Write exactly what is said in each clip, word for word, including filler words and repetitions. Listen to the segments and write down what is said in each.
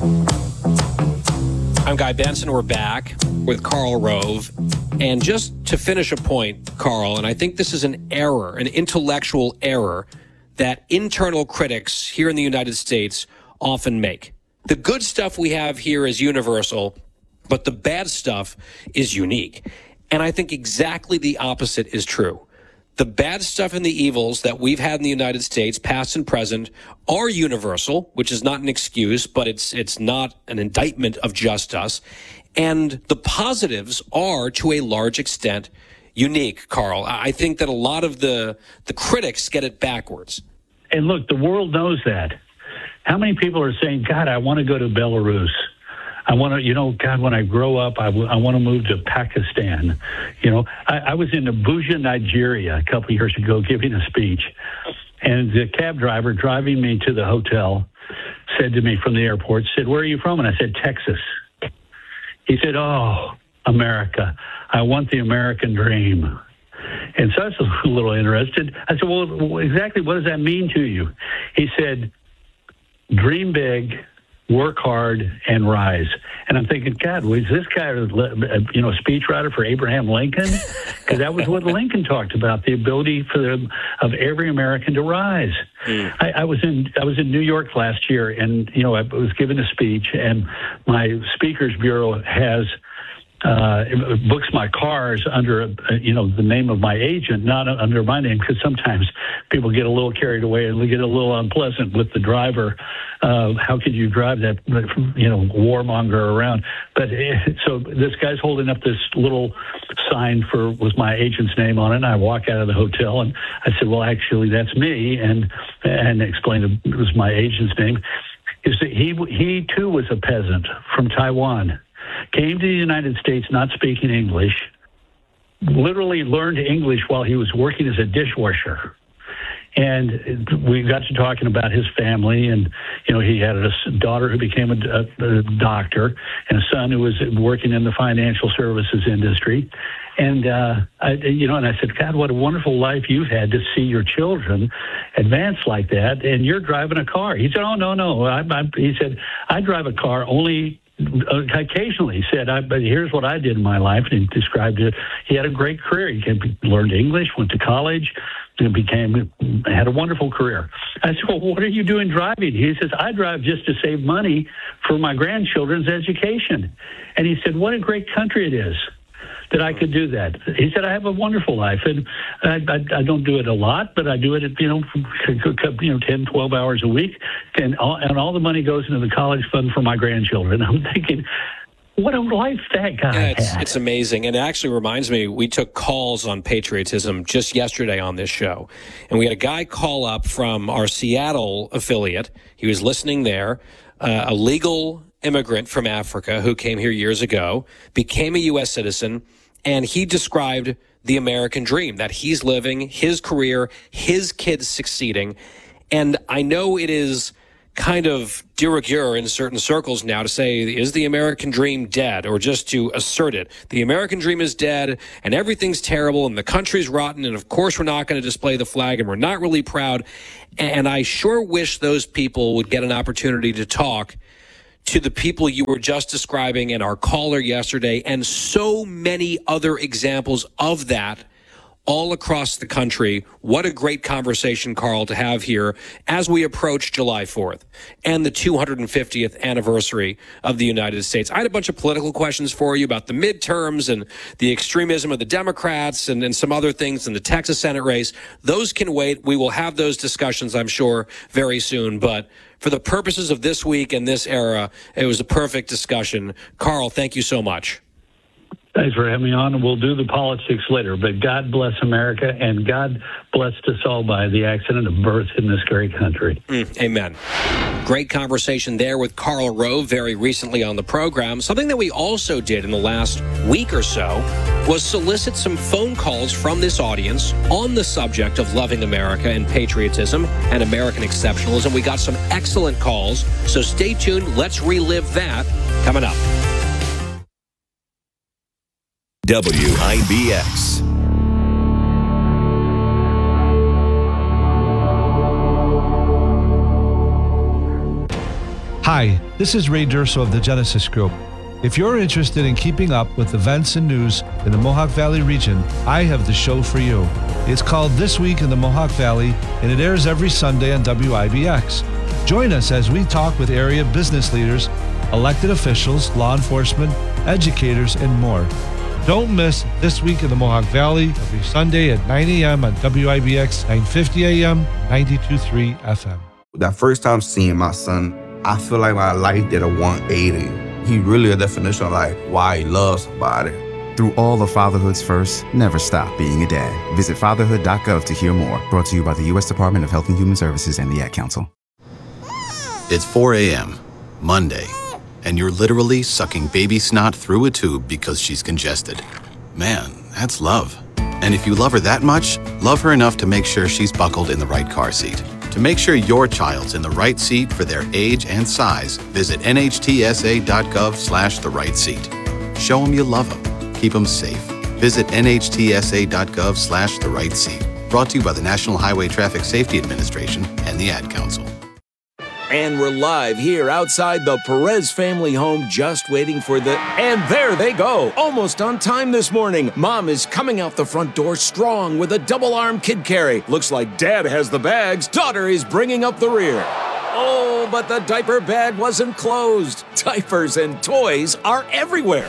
I'm Guy Benson. We're back with Karl Rove. And just to finish a point, Karl, and I think this is an error, an intellectual error that internal critics here in the United States often make. The good stuff we have here is universal, but the bad stuff is unique. And I think exactly the opposite is true. The bad stuff and the evils that we've had in the United States, past and present, are universal, which is not an excuse, but it's it's not an indictment of just us. And the positives are, to a large extent, unique, Karl. I think that a lot of the the critics get it backwards. And look, the world knows that. How many people are saying, God, I want to go to Belarus. I want to, you know, God, when I grow up, I, w- I want to move to Pakistan. You know, I, I was in Abuja, Nigeria a couple of years ago giving a speech. And the cab driver driving me to the hotel said to me from the airport, said, where are you from? And I said, Texas. He said, oh, America. I want the American dream. And so I was a little interested. I said, well, exactly what does that mean to you? He said, dream big, work hard, and rise. And I'm thinking, God, was this guy, you know, a speechwriter for Abraham Lincoln? Because that was what Lincoln talked about, the ability for the, of every American to rise. Mm. I, I was in I was in New York last year, and, you know, I was given a speech, and my speakers bureau has uh, books my cars under, uh, you know, the name of my agent, not under my name, because sometimes people get a little carried away and we get a little unpleasant with the driver. Uh, how could you drive that, you know, warmonger around? But uh, so this guy's holding up this little sign for was my agent's name on it. And I walk out of the hotel and I said, well, actually, that's me. And and explained it was my agent's name. Is that he he too was a peasant from Taiwan, came to the United States not speaking English, literally learned English while he was working as a dishwasher. And we got to talking about his family, and, you know, he had a daughter who became a, a, a doctor and a son who was working in the financial services industry. And, uh, I, you know, and I said, God, what a wonderful life you've had to see your children advance like that, and you're driving a car. He said, oh, no, no. I, I, he said, I drive a car only occasionally. He said, I, but here's what I did in my life, and he described it. He had a great career. He learned English, went to college, and became had a wonderful career. I said, well, what are you doing driving? He says, I drive just to save money for my grandchildren's education. And he said, what a great country it is that I could do that. He said, I have a wonderful life, and I, I, I don't do it a lot, but I do it, at, you know, you know, ten, twelve hours a week, and all, and all the money goes into the college fund for my grandchildren. I'm thinking, what a life that guy yeah, it's, had. It's amazing. And it actually reminds me, we took calls on patriotism just yesterday on this show. And we had a guy call up from our Seattle affiliate. He was listening there, uh, a legal immigrant from Africa who came here years ago, became a U S citizen, and he described the American dream, that he's living, his career, his kids succeeding. And I know it is kind of de rigueur in certain circles now to say, is the American dream dead? Or just to assert it. The American dream is dead and everything's terrible and the country's rotten. And of course, we're not going to display the flag and we're not really proud. And I sure wish those people would get an opportunity to talk to the people you were just describing and our caller yesterday and so many other examples of that all across the country. What a great conversation, Karl, to have here as we approach July fourth and the two hundred fiftieth anniversary of the United States. I had a bunch of political questions for you about the midterms and the extremism of the Democrats and, and some other things in the Texas Senate race. Those can wait. We will have those discussions, I'm sure, very soon. But for the purposes of this week and this era, it was a perfect discussion. Karl, thank you so much. Thanks for having me on, and we'll do the politics later. But God bless America, and God blessed us all by the accident of birth in this great country. Mm, amen. Great conversation there with Karl Rove very recently on the program. Something that we also did in the last week or so was solicit some phone calls from this audience on the subject of loving America and patriotism and American exceptionalism. We got some excellent calls, so stay tuned. Let's relive that coming up. W I B X. Hi, this is Ray Durso of the Genesis Group. If you're interested in keeping up with events and news in the Mohawk Valley region, I have the show for you. It's called This Week in the Mohawk Valley, and it airs every Sunday on W I B X. Join us as we talk with area business leaders, elected officials, law enforcement, educators, and more. Don't miss This Week in the Mohawk Valley every Sunday at nine a.m. on W I B X nine fifty A M, ninety-two point three F M. That first time seeing my son, I feel like my life did a one eighty. He really a definition of like why he loves somebody. Through all of fatherhood's first, never stop being a dad. Visit fatherhood dot gov to hear more. Brought to you by the U S Department of Health and Human Services and the Ad Council. It's four a.m., Monday, and you're literally sucking baby snot through a tube because she's congested. Man, that's love. And if you love her that much, love her enough to make sure she's buckled in the right car seat. To make sure your child's in the right seat for their age and size, visit N H T S A dot gov slash the right seat. Show them you love them. Keep them safe. Visit N H T S A dot gov slash the right seat. Brought to you by the National Highway Traffic Safety Administration and the Ad Council. And we're live here outside the Perez family home, just waiting for the... And there they go, almost on time this morning. Mom is coming out the front door strong with a double-arm kid carry. Looks like Dad has the bags. Daughter is bringing up the rear. Oh, but the diaper bag wasn't closed. Diapers and toys are everywhere.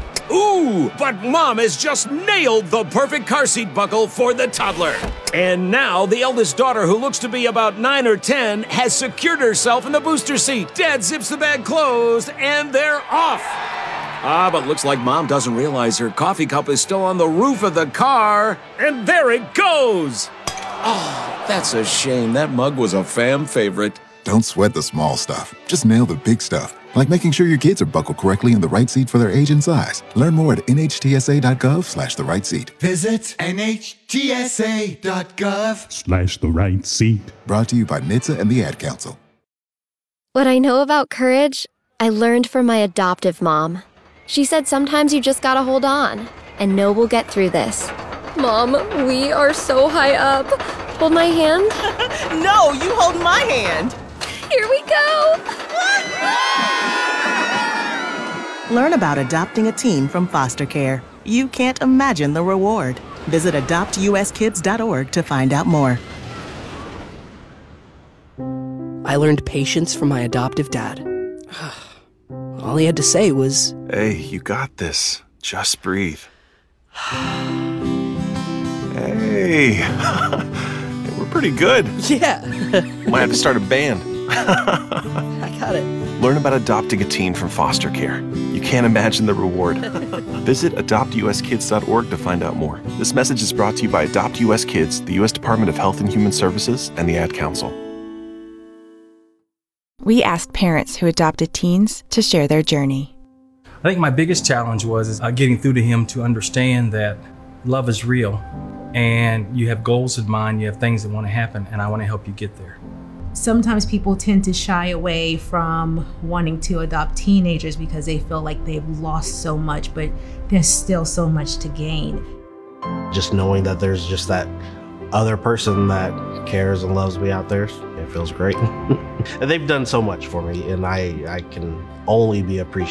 Ooh, but Mom has just nailed the perfect car seat buckle for the toddler. And now the eldest daughter, who looks to be about nine or ten, has secured herself in the booster seat. Dad zips the bag closed, and they're off. Ah, but looks like Mom doesn't realize her coffee cup is still on the roof of the car. And there it goes. Oh, that's a shame. That mug was a fam favorite. Don't sweat the small stuff. Just nail the big stuff. Like making sure your kids are buckled correctly in the right seat for their age and size. Learn more at N H T S A dot gov slash the right seat. Visit N H T S A dot gov slash the right seat. Brought to you by N H T S A and the Ad Council. What I know about courage, I learned from my adoptive mom. She said sometimes you just gotta hold on and know we'll get through this. Mom, we are so high up. Hold my hand. No, you hold my hand. Here we go. Learn about adopting a teen from foster care. You can't imagine the reward. Visit adopt U S kids dot org to find out more. I learned patience from my adoptive dad. All he had to say was, "Hey, you got this. Just breathe." Hey, we're pretty good. Yeah. Might have to start a band. I got it. Learn about adopting a teen from foster care. You can't imagine the reward. Visit adopt U S kids dot org to find out more. This message is brought to you by Adopt U S Kids, the U S Department of Health and Human Services, and the Ad Council. We asked parents who adopted teens to share their journey. I think my biggest challenge was is, uh, getting through to him to understand that love is real and you have goals in mind, you have things that want to happen, and I want to help you get there. Sometimes people tend to shy away from wanting to adopt teenagers because they feel like they've lost so much, but there's still so much to gain. Just knowing that there's just that other person that cares and loves me out there, it feels great. And they've done so much for me, and I, I can only be appreciative.